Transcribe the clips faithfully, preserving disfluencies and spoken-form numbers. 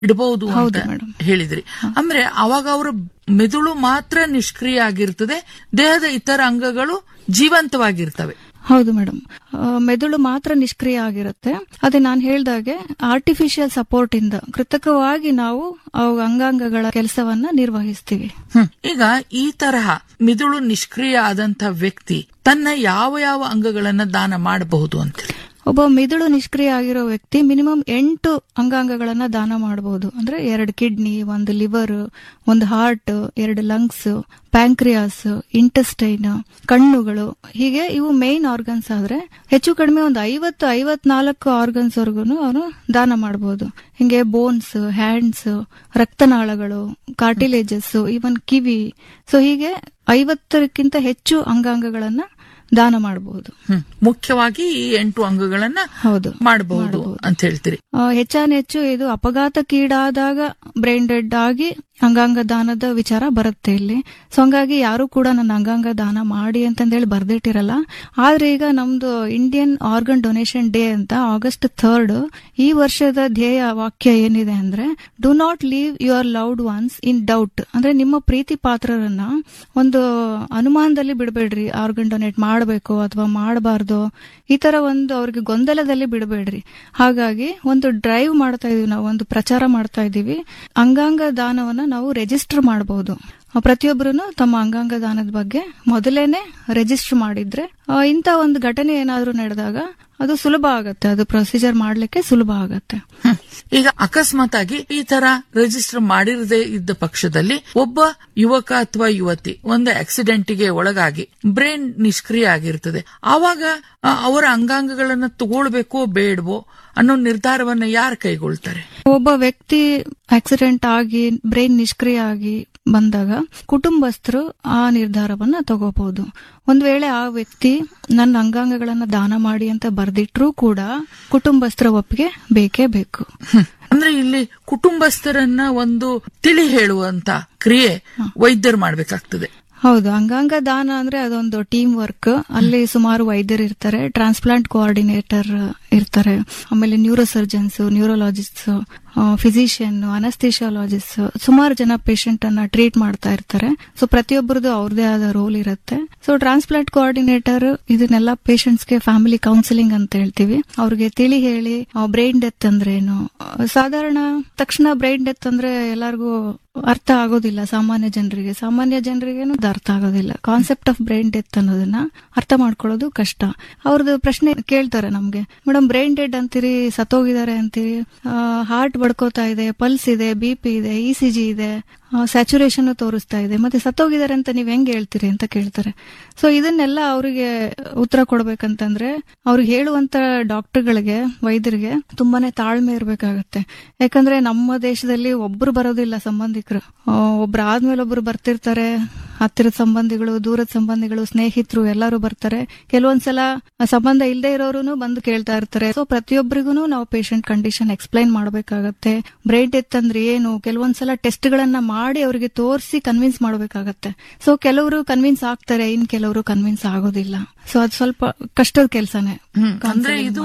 ಇಡಬಹುದು ಅಂತ ಹೇಳಿದ್ರಿ. ಅಂದ್ರೆ ಅವಾಗ ಅವರ ಮೆದುಳು ಮಾತ್ರ ನಿಷ್ಕ್ರಿಯ ಆಗಿರ್ತದೆ, ದೇಹದ ಇತರ ಅಂಗಗಳು ಜೀವಂತವಾಗಿರ್ತವೆ. ಹೌದು ಮೇಡಮ್, ಮೆದುಳು ಮಾತ್ರ ನಿಷ್ಕ್ರಿಯ ಆಗಿರುತ್ತೆ. ಅದೇ ನಾನು ಹೇಳ್ದಾಗೆ ಆರ್ಟಿಫಿಷಿಯಲ್ ಸಪೋರ್ಟ್ ಇಂದ ಕೃತಕವಾಗಿ ನಾವು ಅಂಗಾಂಗಗಳ ಕೆಲಸವನ್ನ ನಿರ್ವಹಿಸ್ತೀವಿ. ಈಗ ಈ ತರಹ ಮೆದುಳು ನಿಷ್ಕ್ರಿಯ ಆದಂತ ವ್ಯಕ್ತಿ ತನ್ನ ಯಾವ ಯಾವ ಅಂಗಗಳನ್ನ ದಾನ ಮಾಡಬಹುದು ಅಂತ? ಒಬ್ಬ ಮಿದುಳು ನಿಷ್ಕ್ರಿಯ ಆಗಿರೋ ವ್ಯಕ್ತಿ ಮಿನಿಮಮ್ ಎಂಟು ಅಂಗಾಂಗಗಳನ್ನ ದಾನ ಮಾಡಬಹುದು. ಅಂದ್ರೆ ಎರಡು ಕಿಡ್ನಿ, ಒಂದು ಲಿವರ್, ಒಂದು ಹಾರ್ಟ್, ಎರಡು ಲಂಗ್ಸ್, ಪ್ಯಾಂಕ್ರಿಯಾಸ್, ಇಂಟೆಸ್ಟೈನ್, ಕಣ್ಣುಗಳು, ಹೀಗೆ ಇವು ಮೇನ್ ಆರ್ಗನ್ಸ್. ಆದ್ರೆ ಹೆಚ್ಚು ಕಡಿಮೆ ಒಂದು ಐವತ್ತು ಐವತ್ನಾಲ್ಕು ಆರ್ಗನ್ಸ್ ವರ್ಗು ಅವನು ದಾನ ಮಾಡಬಹುದು. ಹಿಂಗೆ ಬೋನ್ಸ್, ಹ್ಯಾಂಡ್ಸ್, ರಕ್ತನಾಳಗಳು, ಕಾರ್ಟಿಲೇಜಸ್, ಇವನ್ ಕಿವಿ, ಸೊ ಹೀಗೆ ಐವತ್ತಕ್ಕಿಂತ ಹೆಚ್ಚು ಅಂಗಾಂಗಗಳನ್ನ ದಾನ ಮಾಡಬಹುದು. ಮುಖ್ಯವಾಗಿ ಈ ಎಂಟು ಅಂಗಗಳನ್ನ ಹೌದು ಮಾಡಬಹುದು ಅಂತ ಹೇಳ್ತೀರಿ. ಹೆಚ್ಚಾನೆಚ್ಚು ಇದು ಅಪಘಾತಕ್ಕೀಡಾದಾಗ ಬ್ರೈನ್ ಡೆಡ್ ಆಗಿ ಅಂಗಾಂಗ ದಾನದ ವಿಚಾರ ಬರುತ್ತೆ ಇಲ್ಲಿ. ಸೊ ಹಂಗಾಗಿ ಯಾರು ಕೂಡ ನನ್ನ ಅಂಗಾಂಗ ದಾನ ಮಾಡಿ ಅಂತಂದೇಳಿ ಬರ್ದಿಟ್ಟಿರಲ್ಲ. ಆದ್ರೆ ಈಗ ನಮ್ದು ಇಂಡಿಯನ್ ಆರ್ಗನ್ ಡೊನೇಷನ್ ಡೇ ಅಂತ ಆಗಸ್ಟ್ ಥರ್ಡ್, ಈ ವರ್ಷದ ಧ್ಯೇಯ ವಾಕ್ಯ ಏನಿದೆ ಅಂದ್ರೆ do not leave your loved once in doubt. ಅಂದ್ರೆ ನಿಮ್ಮ ಪ್ರೀತಿ ಪಾತ್ರರನ್ನ ಒಂದು ಅನುಮಾನದಲ್ಲಿ ಬಿಡಬೇಡ್ರಿ, ಆರ್ಗನ್ ಡೊನೇಟ್ ಮಾಡಬೇಕು ಅಥವಾ ಮಾಡಬಾರ್ದು, ಈ ತರ ಒಂದು ಅವ್ರಿಗೆ ಗೊಂದಲದಲ್ಲಿ ಬಿಡಬೇಡ್ರಿ. ಹಾಗಾಗಿ ಒಂದು ಡ್ರೈವ್ ಮಾಡ್ತಾ ಇದೀವಿ ನಾವು, ಒಂದು ಪ್ರಚಾರ ಮಾಡ್ತಾ ಇದೀವಿ. ಅಂಗಾಂಗ ದಾನವನ್ನ ನಾವು ರಿಜಿಸ್ಟರ್ ಮಾಡಬಹುದು. ಪ್ರತಿಯೊಬ್ಬರು ತಮ್ಮ ಅಂಗಾಂಗ ದಾನದ ಬಗ್ಗೆ ಮೊದಲೇನೆ ರಿಜಿಸ್ಟರ್ ಮಾಡಿದ್ರೆ ಇಂತ ಒಂದು ಘಟನೆ ಏನಾದ್ರೂ ನಡೆದಾಗ ಅದು ಸುಲಭ ಆಗತ್ತೆ, ಅದು ಪ್ರೊಸೀಜರ್ ಮಾಡ್ಲಿಕ್ಕೆ ಸುಲಭ ಆಗತ್ತೆ. ಈಗ ಅಕಸ್ಮಾತ್ ಆಗಿ ಈ ತರ ರಿಜಿಸ್ಟರ್ ಮಾಡಿರದೇ ಇದ್ದ ಪಕ್ಷದಲ್ಲಿ ಒಬ್ಬ ಯುವಕ ಅಥವಾ ಯುವತಿ ಒಂದು ಆಕ್ಸಿಡೆಂಟ್ಗೆ ಒಳಗಾಗಿ ಬ್ರೈನ್ ನಿಷ್ಕ್ರಿಯ ಆಗಿರ್ತದೆ, ಆವಾಗ ಅವರ ಅಂಗಾಂಗಗಳನ್ನ ತಗೊಳ್ಬೇಕೋ ಬೇಡವೋ ಅನ್ನೋ ನಿರ್ಧಾರವನ್ನ ಯಾರು ಕೈಗೊಳ್ತಾರೆ? ಒಬ್ಬ ವ್ಯಕ್ತಿ ಆಕ್ಸಿಡೆಂಟ್ ಆಗಿ ಬ್ರೈನ್ ನಿಷ್ಕ್ರಿಯ ಆಗಿ ಬಂದಾಗ ಕುಟುಂಬಸ್ಥರು ಆ ನಿರ್ಧಾರವನ್ನ ತಗೋಬಹುದು. ಒಂದ್ ವೇಳೆ ಆ ವ್ಯಕ್ತಿ ನನ್ನ ಅಂಗಾಂಗಗಳನ್ನ ದಾನ ಮಾಡಿ ಅಂತ ಬರ್ದಿಟ್ರೂ ಕೂಡ ಕುಟುಂಬಸ್ಥರ ಒಪ್ಪಿಗೆ ಬೇಕೇ ಬೇಕು. ಅಂದ್ರೆ ಇಲ್ಲಿ ಕುಟುಂಬಸ್ಥರನ್ನ ಒಂದು ತಿಳಿ ಹೇಳುವಂತ ಕ್ರಿಯೆ ವೈದ್ಯರು ಮಾಡ್ಬೇಕಾಗ್ತದೆ. ಹೌದು, ಅಂಗಾಂಗ ದಾನ ಅಂದ್ರೆ ಅದೊಂದು ಟೀಮ್ ವರ್ಕ್. ಅಲ್ಲಿ ಸುಮಾರು ವೈದ್ಯರು ಇರ್ತಾರೆ, ಟ್ರಾನ್ಸ್ಪ್ಲಾಂಟ್ ಕೋಆರ್ಡಿನೇಟರ್ ಇರ್ತಾರೆ, ಆಮೇಲೆ ನ್ಯೂರೋ ಸರ್ಜನ್ಸ್, ನ್ಯೂರೋಲಾಜಿಸ್ಟ್, ಫಿಸಿಷಿಯನ್, ಅನಸ್ಥಿಷಿಯಾಲಜಿಸ್ಟ್, ಸುಮಾರು ಜನ ಪೇಷಂಟ್ ಅನ್ನ ಟ್ರೀಟ್ ಮಾಡ್ತಾ ಇರ್ತಾರೆ. ಸೊ ಪ್ರತಿಯೊಬ್ಬರದು ಅವ್ರದೇ ಆದ ರೋಲ್ ಇರುತ್ತೆ. ಸೊ ಟ್ರಾನ್ಸ್ಪ್ಲಾಂಟ್ ಕೋಆರ್ಡಿನೇಟರ್ ಇದನ್ನೆಲ್ಲ ಪೇಷಂಟ್ಸ್ ಗೆ ಫ್ಯಾಮಿಲಿ ಕೌನ್ಸಿಲಿಂಗ್ ಅಂತ ಹೇಳ್ತೀವಿ, ಅವ್ರಿಗೆ ತಿಳಿ ಹೇಳಿ ಬ್ರೈನ್ ಡೆತ್ ಅಂದ್ರೆ ಏನು. ಸಾಧಾರಣ ತಕ್ಷಣ ಬ್ರೈನ್ ಡೆತ್ ಅಂದ್ರೆ ಎಲ್ಲರಿಗೂ ಅರ್ಥ ಆಗೋದಿಲ್ಲ. ಸಾಮಾನ್ಯ ಜನರಿಗೆ ಸಾಮಾನ್ಯ ಜನರಿಗೇನು ಅರ್ಥ ಆಗೋದಿಲ್ಲ. ಕಾನ್ಸೆಪ್ಟ್ ಆಫ್ ಬ್ರೈನ್ ಡೆತ್ ಅನ್ನೋದನ್ನ ಅರ್ಥ ಮಾಡ್ಕೊಳ್ಳೋದು ಕಷ್ಟ. ಅವ್ರದ್ದು ಪ್ರಶ್ನೆ ಕೇಳ್ತಾರೆ ನಮ್ಗೆ, ಮೇಡಮ್ ಬ್ರೈನ್ ಡೆಡ್ ಅಂತೀರಿ, ಸತ್ತೋಗಿದ್ದಾರೆ ಅಂತೀರಿ, ಹಾರ್ಟ್ ಬಡ್ಕೋತಾ ಇದೆ, ಪಲ್ಸ್ ಇದೆ, ಬಿ ಪಿ ಇದೆ, ಇ ಸಿ ಜಿ ಇದೆ, ಸ್ಯಾಚುರೇಷನ್ ತೋರಿಸ್ತಾ ಇದೆ, ಮತ್ತೆ ಸತ್ತೋಗಿದ್ದಾರೆ ಅಂತ ನೀವ್ ಹೆಂಗ್ ಹೇಳ್ತೀರಿ ಅಂತ ಕೇಳ್ತಾರೆ. ಸೊ ಇದನ್ನೆಲ್ಲ ಅವರಿಗೆ ಉತ್ತರ ಕೊಡ್ಬೇಕಂತಂದ್ರೆ ಅವ್ರಿಗೆ ಹೇಳುವಂತ ಡಾಕ್ಟರ್ಗಳಿಗೆ, ವೈದ್ಯರಿಗೆ ತುಂಬಾನೇ ತಾಳ್ಮೆ ಇರ್ಬೇಕಾಗತ್ತೆ. ಯಾಕಂದ್ರೆ ನಮ್ಮ ದೇಶದಲ್ಲಿ ಒಬ್ರು ಬರೋದಿಲ್ಲ ಸಂಬಂಧಿಕರು, ಒಬ್ರು ಆದ್ಮೇಲೆ ಒಬ್ರು ಬರ್ತಿರ್ತಾರೆ. ಹತ್ತಿರದ ಸಂಬಂಧಿಗಳು, ದೂರದ ಸಂಬಂಧಿಗಳು, ಸ್ನೇಹಿತರು ಎಲ್ಲರೂ ಬರ್ತಾರೆ. ಕೆಲವೊಂದ್ಸಲ ಸಂಬಂಧ ಇಲ್ಲದೆ ಇರೋರು ಬಂದು ಕೇಳ್ತಾ ಇರ್ತಾರೆ. ಸೊ ಪ್ರತಿಯೊಬ್ಬರಿಗೂ ನಾವು ಪೇಷಂಟ್ ಕಂಡೀಷನ್ ಎಕ್ಸ್ಪ್ಲೈನ್ ಮಾಡಬೇಕಾಗತ್ತೆ. ಬ್ರೈನ್ ಡೆತ್ ಅಂದ್ರೆ ಏನು, ಕೆಲವೊಂದ್ಸಲ ಟೆಸ್ಟ್ ಗಳನ್ನ ಮಾಡಿ ಅವರಿಗೆ ತೋರಿಸಿ ಕನ್ವಿನ್ಸ್ ಮಾಡಬೇಕಾಗತ್ತೆ. ಸೊ ಕೆಲವರು ಕನ್ವಿನ್ಸ್ ಆಗ್ತಾರೆ, ಇನ್ ಕೆಲವರು ಕನ್ವಿನ್ಸ್ ಆಗೋದಿಲ್ಲ. ಸೊ ಅದು ಸ್ವಲ್ಪ ಕಷ್ಟದ ಕೆಲಸನೇ. ಅಂದ್ರೆ ಇದು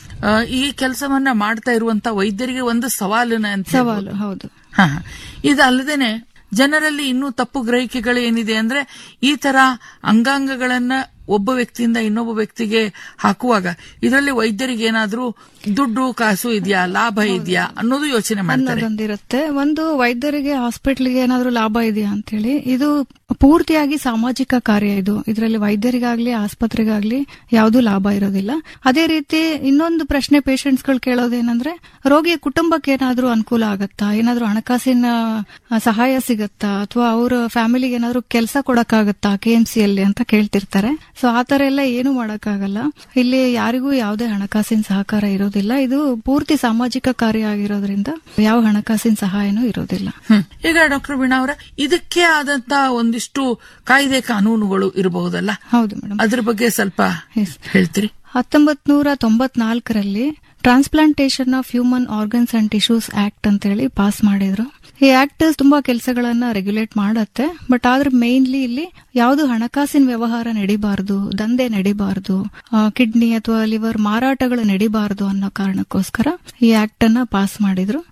ಈ ಕೆಲಸವನ್ನ ಮಾಡ್ತಾ ಇರುವಂತ ವೈದ್ಯರಿಗೆ ಒಂದು ಸವಾಲಿನ ಸವಾಲು. ಹೌದು. ಇದಲ್ಲದೇನೆ ಜನರಲ್ಲಿ ಇನ್ನೂ ತಪ್ಪು ಗ್ರಹಿಕೆಗಳು ಏನಿದೆ ಅಂದ್ರೆ ಈ ತರ ಅಂಗಾಂಗಗಳನ್ನ ಒಬ್ಬ ವ್ಯಕ್ತಿಯಿಂದ ಇನ್ನೊಬ್ಬ ವ್ಯಕ್ತಿಗೆ ಹಾಕುವಾಗ ಇದರಲ್ಲಿ ವೈದ್ಯರಿಗೆ ಏನಾದ್ರೂ ದುಡ್ಡು ಕಾಸು ಇದೆಯಾ, ಲಾಭ ಇದೆಯಾ ಅನ್ನೋದು ಯೋಚನೆ ಮಾಡ್ತಾರೆ. ಒಂದು ವೈದ್ಯರಿಗೆ ಹಾಸ್ಪಿಟಲ್ಗೆ ಏನಾದ್ರೂ ಲಾಭ ಇದೆಯಾ ಅಂತ ಹೇಳಿ, ಇದು ಪೂರ್ತಿಯಾಗಿ ಸಾಮಾಜಿಕ ಕಾರ್ಯ. ಇದು ಇದರಲ್ಲಿ ವೈದ್ಯರಿಗಾಗ್ಲಿ ಆಸ್ಪತ್ರೆಗಾಗ್ಲಿ ಯಾವ್ದು ಲಾಭ ಇರೋದಿಲ್ಲ. ಅದೇ ರೀತಿ ಇನ್ನೊಂದು ಪ್ರಶ್ನೆ ಪೇಷಂಟ್ಸ್ ಗಳು ಕೇಳೋದೇನಂದ್ರೆ, ರೋಗಿಯ ಕುಟುಂಬಕ್ಕೆ ಏನಾದ್ರೂ ಅನುಕೂಲ ಆಗತ್ತಾ, ಏನಾದ್ರೂ ಹಣಕಾಸಿನ ಸಹಾಯ ಸಿಗತ್ತಾ, ಅಥವಾ ಅವ್ರ ಫ್ಯಾಮಿಲಿಗೆ ಏನಾದ್ರೂ ಕೆಲಸ ಕೊಡಕ್ಕಾಗತ್ತಾ ಕೆ ಎಂ ಸಿ ಅಲ್ಲಿ ಅಂತ ಕೇಳ್ತಿರ್ತಾರೆ. ಸೊ ಆತರ ಎಲ್ಲ ಏನು ಮಾಡಕ್ಕಾಗಲ್ಲ. ಇಲ್ಲಿ ಯಾರಿಗೂ ಯಾವುದೇ ಹಣಕಾಸಿನ ಸಹಕಾರ ಇರೋದಿಲ್ಲ. ಇದು ಪೂರ್ತಿ ಸಾಮಾಜಿಕ ಕಾರ್ಯ ಆಗಿರೋದ್ರಿಂದ ಯಾವ ಹಣಕಾಸಿನ ಸಹಾಯನೂ ಇರೋದಿಲ್ಲ. ಈಗ ಡಾಕ್ಟರ್ ವೀಣಾ ಅವರ ಇದಕ್ಕೆ ಆದಂತ ಒಂದಿಷ್ಟು ಕಾಯ್ದೆ ಕಾನೂನುಗಳು ಇರಬಹುದಲ್ಲ? ಹೌದು ಮೇಡಮ್, ಅದ್ರ ಬಗ್ಗೆ ಸ್ವಲ್ಪ ಹೇಳ್ತೀರಿ? ಹತ್ತೊಂಬತ್ ನೂರ ತೊಂಬತ್ನಾಲ್ಕರಲ್ಲಿ transplantation of human organs and tissues act ಅಂತ ಹೇಳಿ ಪಾಸ್ ಮಾಡಿದ್ರು. ಈ ಆಕ್ಟ್ ತುಂಬಾ ಕೆಲಸಗಳನ್ನ ರೆಗ್ಯುಲೇಟ್ ಮಾಡತ್ತೆ. ಬಟ್ ಆದ್ರೆ ಮೇನ್ಲಿ ಇಲ್ಲಿ ಯಾವುದು ಹಣಕಾಸಿನ ವ್ಯವಹಾರ ನಡಿಬಾರದು, ದಂಧೆ ನಡಿಬಾರದು, ಕಿಡ್ನಿ ಅಥವಾ ಲಿವರ್ ಮಾರಾಟಗಳು ನಡಿಬಾರದು ಅನ್ನೋ ಕಾರಣಕ್ಕೋಸ್ಕರ ಈ ಆಕ್ಟ್ ಅನ್ನ ಪಾಸ್ ಮಾಡಿದ್ರು.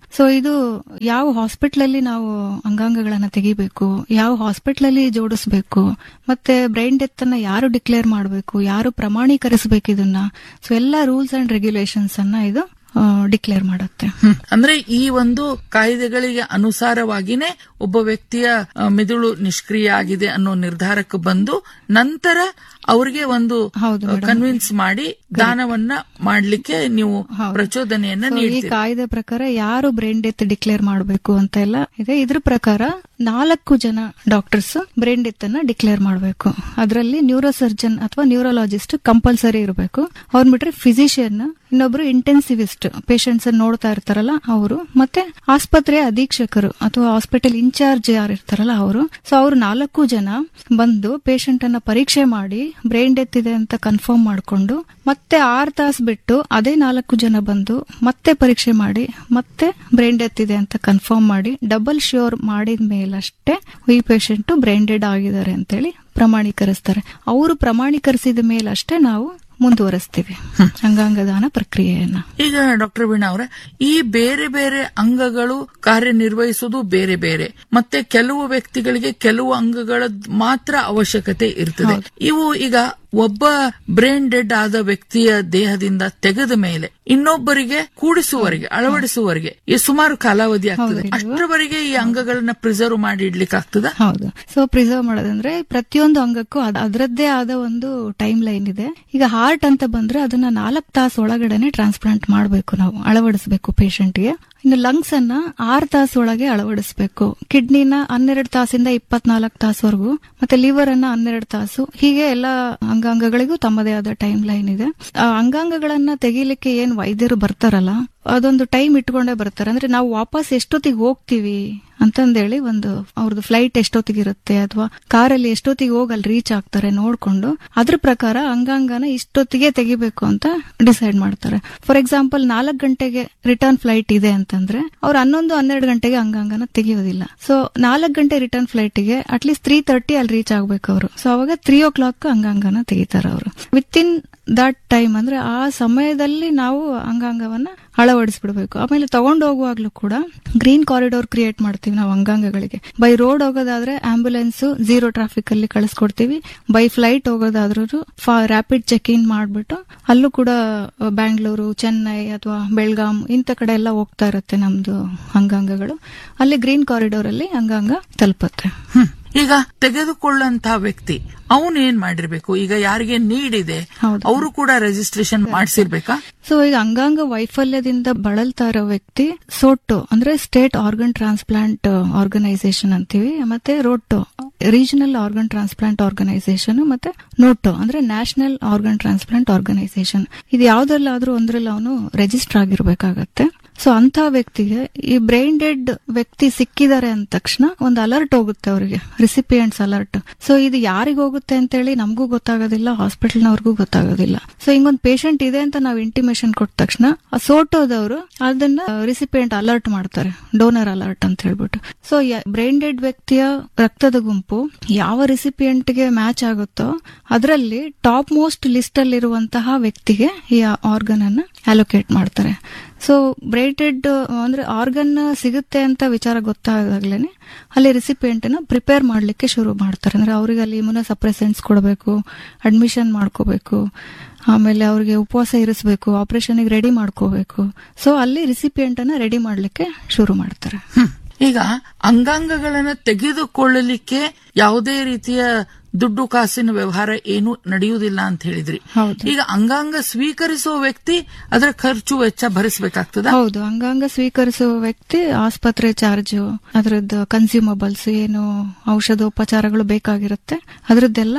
ಸೊ ಇದು ಯಾವ ಹಾಸ್ಪಿಟಲ್ ಅಲ್ಲಿ ನಾವು ಅಂಗಾಂಗಗಳನ್ನ ತೆಗಿಬೇಕು, ಯಾವ ಹಾಸ್ಪಿಟಲ್ ಅಲ್ಲಿ ಜೋಡಿಸಬೇಕು, ಮತ್ತೆ ಬ್ರೈನ್ ಡೆತ್ ಅನ್ನ ಯಾರು ಡಿಕ್ಲೇರ್ ಮಾಡಬೇಕು, ಯಾರು ಪ್ರಮಾಣೀಕರಿಸಬೇಕು ಇದನ್ನ, ಸೊ ಎಲ್ಲಾ ರೂಲ್ಸ್ ಅಂಡ್ ರೆಗ್ಯುಲೇಷನ್ಸ್ ಅನ್ನ ಇದು ಡಿಕ್ಲೇರ್ ಮಾಡುತ್ತೆ. ಅಂದ್ರೆ ಈ ಒಂದು ಕಾಯ್ದೆಗಳಿಗೆ ಅನುಸಾರವಾಗಿನೇ ಒಬ್ಬ ವ್ಯಕ್ತಿಯ ಮೆದುಳು ನಿಷ್ಕ್ರಿಯ ಆಗಿದೆ ಅನ್ನೋ ನಿರ್ಧಾರಕ್ಕೆ ಬಂದು ನಂತರ ಅವ್ರಿಗೆ ಒಂದು ಕನ್ವಿನ್ಸ್ ಮಾಡಿ ದಾನವನ್ನ ಮಾಡ್ಲಿಕ್ಕೆ ನೀವು ಪ್ರಚೋದನೆಯನ್ನ ನೀಡ್ತೀರಿ. ಈ ಕಾಯ್ದೆ ಪ್ರಕಾರ ಯಾರು ಬ್ರೈನ್ ಡೆತ್ ಡಿಕ್ಲೇರ್ ಮಾಡಬೇಕು ಅಂತ ಎಲ್ಲ ಇದೆ. ಇದ್ರ ಪ್ರಕಾರ ನಾಲ್ಕು ಜನ ಡಾಕ್ಟರ್ಸ್ ಬ್ರೈನ್ ಡೆತ್ ಅನ್ನ ಡಿಕ್ಲೇರ್ ಮಾಡಬೇಕು. ಅದರಲ್ಲಿ ನ್ಯೂರೋಸರ್ಜನ್ ಅಥವಾ ನ್ಯೂರೋಲಾಜಿಸ್ಟ್ ಕಂಪಲ್ಸರಿ ಇರಬೇಕು. ಅವ್ರ ಬಿಟ್ರೆ ಫಿಸಿಷಿಯನ್, ಇನ್ನೊಬ್ರು ಇಂಟೆನ್ಸಿವಿಸ್ಟ್ ಪೇಷಂಟ್ಸ್ ನೋಡ್ತಾ ಇರ್ತಾರಲ್ಲ ಅವರು, ಮತ್ತೆ ಆಸ್ಪತ್ರೆಯ ಅಧೀಕ್ಷಕರು ಅಥವಾ ಹಾಸ್ಪಿಟಲ್ ಇನ್ಚಾರ್ಜ್ ಯಾರು ಇರ್ತಾರಲ್ಲ ಅವರು. ಸೊ ಅವ್ರು ನಾಲ್ಕು ಜನ ಬಂದು ಪೇಷಂಟ್ ಅನ್ನ ಪರೀಕ್ಷೆ ಮಾಡಿ ಬ್ರೈನ್ ಡೆತ್ ಇದೆ ಅಂತ ಕನ್ಫರ್ಮ್ ಮಾಡಿಕೊಂಡು ಮತ್ತೆ ಆರ್ ತಾಸು ಬಿಟ್ಟು ಅದೇ ನಾಲ್ಕು ಜನ ಬಂದು ಮತ್ತೆ ಪರೀಕ್ಷೆ ಮಾಡಿ ಮತ್ತೆ ಬ್ರೈನ್ ಡೆತ್ ಇದೆ ಅಂತ ಕನ್ಫರ್ಮ್ ಮಾಡಿ ಡಬಲ್ ಶ್ಯೂರ್ ಮಾಡಿದ ಮೇಲಷ್ಟೇ ಈ ಪೇಷಂಟ್ ಬ್ರೈನ್ ಡೆಡ್ ಆಗಿದ್ದಾರೆ ಅಂತೇಳಿ ಪ್ರಮಾಣೀಕರಿಸ್ತಾರೆ. ಅವರು ಪ್ರಮಾಣೀಕರಿಸಿದ ಮೇಲಷ್ಟೇ ನಾವು ಮುಂದುವರಿಸ್ತೀವಿ ಅಂಗಾಂಗದಾನ ಪ್ರಕ್ರಿಯೆಯನ್ನ. ಈಗ ಡಾಕ್ಟರ್ ವೀಣಾ ಅವರೇ, ಈ ಬೇರೆ ಬೇರೆ ಅಂಗಗಳು ಕಾರ್ಯನಿರ್ವಹಿಸುವುದು ಬೇರೆ ಬೇರೆ, ಮತ್ತೆ ಕೆಲವು ವ್ಯಕ್ತಿಗಳಿಗೆ ಕೆಲವು ಅಂಗಗಳ ಮಾತ್ರ ಅವಶ್ಯಕತೆ ಇರ್ತದೆ. ಇವು ಈಗ ಒಬ್ಬ ಬ್ರೈನ್ ಡೆಡ್ ಆದ ವ್ಯಕ್ತಿಯ ದೇಹದಿಂದ ತೆಗೆದ ಮೇಲೆ ಇನ್ನೊಬ್ಬರಿಗೆ ಕೂಡಿಸುವವರೆಗೆ ಅಳವಡಿಸುವವರೆಗೆ ಈ ಸುಮಾರು ಕಾಲಾವಧಿ ಆಗ್ತದೆ. ಅಷ್ಟರವರೆಗೆ ಈ ಅಂಗಗಳನ್ನ ಪ್ರಿಸರ್ವ್ ಮಾಡಿ ಇಡ್ಲಿಕ್ಕೆ ಆಗ್ತದ? ಹೌದು. ಸೊ ಪ್ರಿಸರ್ವ್ ಮಾಡೋದಂದ್ರೆ ಪ್ರತಿಯೊಂದು ಅಂಗಕ್ಕೂ ಅದರದ್ದೇ ಆದ ಒಂದು ಟೈಮ್ ಲೈನ್ ಇದೆ. ಈಗ ಹಾರ್ಟ್ ಅಂತ ಬಂದ್ರೆ ಅದನ್ನ ನಾಲ್ಕು ತಾಸು ಒಳಗಡೆನೆ ಟ್ರಾನ್ಸ್ಪ್ಲಾಂಟ್ ಮಾಡಬೇಕು, ನಾವು ಅಳವಡಿಸಬೇಕು ಪೇಷಂಟ್ಗೆ. ಇನ್ನು ಲಂಗ್ಸ್ ಅನ್ನ ಆರು ತಾಸು ಒಳಗೆ ಅಳವಡಿಸಬೇಕು, ಕಿಡ್ನಿನ ಹನ್ನೆರಡು ತಾಸಿಂದ ಇಪ್ಪತ್ನಾಲ್ಕು ತಾಸುವರೆಗೂ, ಮತ್ತೆ ಲಿವರ್ ಅನ್ನ ಹನ್ನೆರಡು ತಾಸು. ಹೀಗೆ ಎಲ್ಲಾ ಅಂಗಾಂಗಗಳಿಗೂ ತಮ್ಮದೇ ಆದ ಟೈಮ್ ಲೈನ್ ಇದೆ. ಆ ಅಂಗಾಂಗಗಳನ್ನ ತೆಗಿಲಿಕ್ಕೆ ಏನ್ ವೈದ್ಯರು ಬರ್ತಾರಲ್ಲ ಅದೊಂದು ಟೈಮ್ ಇಟ್ಕೊಂಡೇ ಬರ್ತಾರೆ. ಅಂದ್ರೆ ನಾವು ವಾಪಸ್ ಎಷ್ಟೊತ್ತಿಗೆ ಹೋಗ್ತೀವಿ ಅಂತಂದೇಳಿ ಒಂದು ಅವ್ರದ್ದು ಫ್ಲೈಟ್ ಎಷ್ಟೊತ್ತಿಗಿರುತ್ತೆ ಅಥವಾ ಕಾರಲ್ಲಿ ಎಷ್ಟೊತ್ತಿಗೆ ಹೋಗಿ ಅಲ್ಲಿ ರೀಚ್ ಆಗ್ತಾರೆ ನೋಡ್ಕೊಂಡು ಅದ್ರ ಪ್ರಕಾರ ಅಂಗಾಂಗನ ಇಷ್ಟೊತ್ತಿಗೆ ತೆಗಿಬೇಕು ಅಂತ ಡಿಸೈಡ್ ಮಾಡ್ತಾರೆ. ಫಾರ್ ಎಕ್ಸಾಂಪಲ್ ನಾಲ್ಕು ಗಂಟೆಗೆ ರಿಟರ್ನ್ ಫ್ಲೈಟ್ ಇದೆ ಅಂತಂದ್ರೆ ಅವ್ರು ಹನ್ನೊಂದು ಹನ್ನೆರಡು ಗಂಟೆಗೆ ಅಂಗಾಂಗನ ತೆಗಿಯೋದಿಲ್ಲ. ಸೊ ನಾಲ್ಕು ಗಂಟೆ ರಿಟರ್ನ್ ಫ್ಲೈಟ್ಗೆ ಅಟ್ಲೀಸ್ಟ್ ತ್ರೀ ತರ್ಟಿ ಅಲ್ಲಿ ರೀಚ್ ಆಗ್ಬೇಕು ಅವರು. ಸೊ ಅವಾಗ ತ್ರೀ ಓ ಕ್ಲಾಕ್ ಅಂಗಾಂಗನ ತೆಗಿತಾರೆ ಅವರು. ವಿತ್ ಇನ್ ದಟ್ ಟೈಮ್ ಅಂದ್ರೆ ಆ ಸಮಯದಲ್ಲಿ ನಾವು ಅಂಗಾಂಗವನ್ನ ಅಳವಡಿಸ್ಬಿಡ್ಬೇಕು. ಆಮೇಲೆ ತಗೊಂಡು ಹೋಗುವಾಗ್ಲೂ ಕೂಡ ಗ್ರೀನ್ ಕಾರಿಡೋರ್ ಕ್ರಿಯೇಟ್ ಮಾಡ್ತೀವಿ ನಾವು ಅಂಗಾಂಗಗಳಿಗೆ. ಬೈ ರೋಡ್ ಹೋಗೋದಾದ್ರೆ ಆಂಬ್ಯುಲೆನ್ಸ್ ಝೀರೋ ಟ್ರಾಫಿಕ್ ಅಲ್ಲಿ ಕಳಿಸ್ಕೊಡ್ತೀವಿ. By flight ಹೋಗೋದಾದ್ರೂ rapid check in ಮಾಡ್ಬಿಟ್ಟು ಅಲ್ಲೂ ಕೂಡ ಬ್ಯಾಂಗ್ಳೂರು, ಚೆನ್ನೈ ಅಥವಾ ಬೆಳಗಾಂ ಇಂಥ ಕಡೆ ಎಲ್ಲ ಹೋಗ್ತಾ ಇರುತ್ತೆ ನಮ್ದು ಅಂಗಾಂಗಗಳು. ಅಲ್ಲಿ ಗ್ರೀನ್ ಕಾರಿಡೋರ್ ಅಲ್ಲಿ ಅಂಗಾಂಗ ತಲುಪುತ್ತೆ. ಈಗ ತೆಗೆದುಕೊಳ್ಳಂತಹ ವ್ಯಕ್ತಿ ಅವನು ಏನ್ ಮಾಡಿರ್ಬೇಕು? ಈಗ ಯಾರಿಗೆ ನೀಡಿದೆ ಅವರು ಕೂಡ ರಿಜಿಸ್ಟ್ರೇಷನ್ ಮಾಡಿಸಿರ್ಬೇಕಾ? ಸೊ ಈಗ ಅಂಗಾಂಗ ವೈಫಲ್ಯದಿಂದ ಬಳಲ್ತಾ ಇರೋ ವ್ಯಕ್ತಿ ಸೋಟೋ ಅಂದ್ರೆ ಸ್ಟೇಟ್ ಆರ್ಗನ್ ಟ್ರಾನ್ಸ್ಪ್ಲಾಂಟ್ ಆರ್ಗನೈಸೇಷನ್ ಅಂತೀವಿ, ಮತ್ತೆ roto regional organ transplant organisation, ಮತ್ತೆ ನೋಟೋ ಅಂದ್ರೆ ನ್ಯಾಷನಲ್ ಆರ್ಗನ್ ಟ್ರಾನ್ಸ್ಪ್ಲಾಂಟ್ ಆರ್ಗನೈಸೇಷನ್. ಇದು ಯಾವ್ದ್ರಲ್ಲಾದ್ರೂ ಒಂದ್ರಲ್ಲಿ ಅವನು ರಿಜಿಸ್ಟರ್ ಆಗಿರ್ಬೇಕಾಗತ್ತೆ. ಸೊ ಅಂತ ವ್ಯಕ್ತಿಗೆ ಈ ಬ್ರೈನ್ ಡೆಡ್ ವ್ಯಕ್ತಿ ಸಿಕ್ಕಿದ್ದಾರೆ ಅಂದ ತಕ್ಷಣ ಒಂದು ಅಲರ್ಟ್ ಹೋಗುತ್ತೆ ಅವರಿಗೆ, ರಿಸಿಪಿಯೆಂಟ್ಸ್ ಅಲರ್ಟ್. ಸೊ ಇದು ಯಾರಿಗ ಹೋಗುತ್ತೆ ಅಂತೇಳಿ ನಮಗೂ ಗೊತ್ತಾಗೋದಿಲ್ಲ, ಹಾಸ್ಪಿಟಲ್ನವ್ರಿಗೂ ಗೊತ್ತಾಗೋದಿಲ್ಲ. ಸೊ ಹಿಂಗೊಂದು ಪೇಷಂಟ್ ಇದೆ ಅಂತ ನಾವು ಇಂಟಿಮೇಷನ್ ಕೊಟ್ಟ ತಕ್ಷಣ ಆ ಸೋಟೋದವರು ಅದನ್ನ ರಿಸಿಪಿಯೆಂಟ್ ಅಲರ್ಟ್ ಮಾಡ್ತಾರೆ, ಡೋನರ್ ಅಲರ್ಟ್ ಅಂತ ಹೇಳ್ಬಿಟ್ಟು. ಸೊ ಬ್ರೈನ್ ಡೆಡ್ ವ್ಯಕ್ತಿಯ ರಕ್ತದ ಗುಂಪು ಯಾವ ರಿಸಿಪಿಯೆಂಟ್ ಗೆ ಮ್ಯಾಚ್ ಆಗುತ್ತೋ ಅದರಲ್ಲಿ ಟಾಪ್ ಮೋಸ್ಟ್ ಲಿಸ್ಟ್ ಅಲ್ಲಿರುವಂತಹ ವ್ಯಕ್ತಿಗೆ ಈ ಆರ್ಗನ್ ಅನ್ನ ಅಲೋಕೇಟ್ ಮಾಡ್ತಾರೆ. ಸೊ ಬ್ರೈನ್ ಡೆಡ್ ಅಂದ್ರೆ ಆರ್ಗನ್ ಸಿಗುತ್ತೆ ಅಂತ ವಿಚಾರ ಗೊತ್ತಾದಾಗ್ಲೇನೆ ಅಲ್ಲಿ ರಿಸಿಪಿಯೆಂಟ್ ನ ಪ್ರಿಪೇರ್ ಮಾಡ್ಲಿಕ್ಕೆ ಶುರು ಮಾಡ್ತಾರೆ. ಅಂದ್ರೆ ಅವ್ರಿಗೆ ಅಲ್ಲಿ ಇಮ್ಯುನೋ ಸಪ್ರೆಸೆಂಟ್ಸ್ ಕೊಡಬೇಕು, ಅಡ್ಮಿಷನ್ ಮಾಡ್ಕೋಬೇಕು, ಆಮೇಲೆ ಅವ್ರಿಗೆ ಉಪವಾಸ ಇರಿಸಬೇಕು, ಆಪರೇಷನ್ ರೆಡಿ ಮಾಡ್ಕೋಬೇಕು. ಸೊ ಅಲ್ಲಿ ರಿಸಿಪಿಯೆಂಟ್ ಅನ್ನ ರೆಡಿ ಮಾಡ್ಲಿಕ್ಕೆ ಶುರು ಮಾಡ್ತಾರೆ. ಈಗ ಅಂಗಾಂಗಗಳನ್ನ ತೆಗೆದುಕೊಳ್ಳಲಿಕ್ಕೆ ಯಾವುದೇ ರೀತಿಯ ದುಡ್ಡು ಕಾಸಿನ ವ್ಯವಹಾರ ಏನು ನಡೆಯುವುದಿಲ್ಲ ಅಂತ ಹೇಳಿದ್ರಿ. ಈಗ ಅಂಗಾಂಗ ಸ್ವೀಕರಿಸುವ ವ್ಯಕ್ತಿ ಅದರ ಖರ್ಚು ವೆಚ್ಚ ಭರಿಸಬೇಕಾಗ್ತದ? ಹೌದು, ಅಂಗಾಂಗ ಸ್ವೀಕರಿಸುವ ವ್ಯಕ್ತಿ ಆಸ್ಪತ್ರೆ ಚಾರ್ಜ್, ಅದರದ್ದು ಕನ್ಸ್ಯೂಮಬಲ್ಸ್ ಏನು ಔಷಧೋಪಚಾರಗಳು ಬೇಕಾಗಿರುತ್ತೆ ಅದರದ್ದೆಲ್ಲ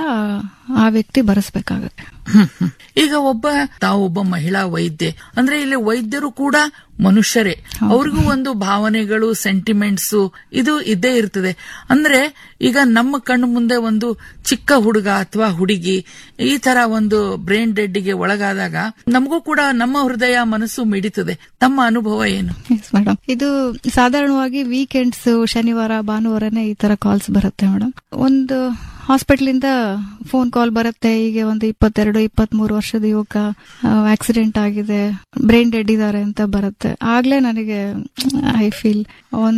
ಆ ವ್ಯಕ್ತಿ ಭರಿಸಬೇಕಾಗತ್ತೆ. ಈಗ ಒಬ್ಬ ತಾವು ಒಬ್ಬ ಮಹಿಳಾ ವೈದ್ಯೆ ಅಂದ್ರೆ ಇಲ್ಲಿ ವೈದ್ಯರು ಕೂಡ ಮನುಷ್ಯರೇ, ಅವ್ರಿಗೂ ಒಂದು ಭಾವನೆಗಳು, ಸೆಂಟಿಮೆಂಟ್ಸ್ ಇದು ಇದ್ದೇ ಇರ್ತದೆ. ಅಂದ್ರೆ ಈಗ ನಮ್ಮ ಕಣ್ಣು ಮುಂದೆ ಒಂದು ಚಿಕ್ಕ ಹುಡುಗ ಅಥವಾ ಹುಡುಗಿ ಈ ತರ ಒಂದು ಬ್ರೈನ್ ಡೆಡ್ಗೆ ಒಳಗಾದಾಗ ನಮಗೂ ಕೂಡ ನಮ್ಮ ಹೃದಯ ಮನಸ್ಸು ಮಿಡಿತದೆ. ತಮ್ಮ ಅನುಭವ ಏನು? ಮೇಡಮ್, ಇದು ಸಾಧಾರಣವಾಗಿ ವೀಕೆಂಡ್ಸ್, ಶನಿವಾರ ಭಾನುವಾರನೇ ಈ ತರ ಕಾಲ್ಸ್ ಬರುತ್ತೆ ಮೇಡಮ್. ಒಂದು ಹಾಸ್ಪಿಟಲಿಂದ ಫೋನ್ ಕಾಲ್ ಬರುತ್ತೆ, ಹೀಗೆ ಒಂದು ಇಪ್ಪತ್ತೆರಡು ಇಪ್ಪತ್ತ್ ಮೂರು ವರ್ಷದ ಯುವಕ ಆಕ್ಸಿಡೆಂಟ್ ಆಗಿದೆ, ಬ್ರೈನ್ ಡೆಡ್ ಇದ್ದಾರೆ ಅಂತ ಬರುತ್ತೆ. ಆಗ್ಲೇ ನನಗೆ ಐ ಫೀಲ್